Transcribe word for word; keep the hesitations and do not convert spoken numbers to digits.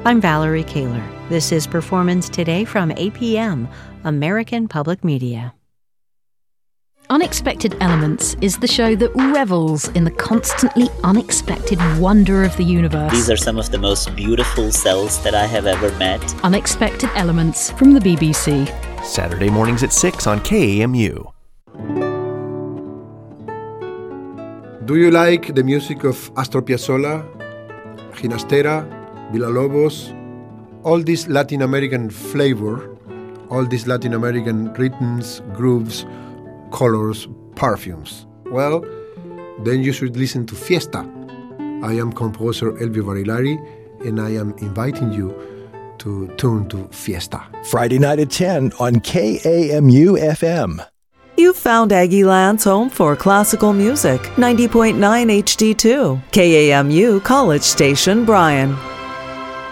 I'm Valerie Kaler. This is Performance Today from A P M, American Public Media. Unexpected Elements is the show that revels in the constantly unexpected wonder of the universe. These are some of the most beautiful cells that I have ever met. Unexpected Elements from the B B C. Saturday mornings at six on K A M U. Do you like the music of Astor Piazzolla, Ginastera, Villalobos? All this Latin American flavor, all these Latin American rhythms, grooves, colors, perfumes. Well, then you should listen to Fiesta. I am composer Elvio Barilari, and I am inviting you to tune to Fiesta. Friday night at ten on K A M U F M. You've found Aggieland's home for classical music, ninety point nine H D two, K A M U College Station, Bryan.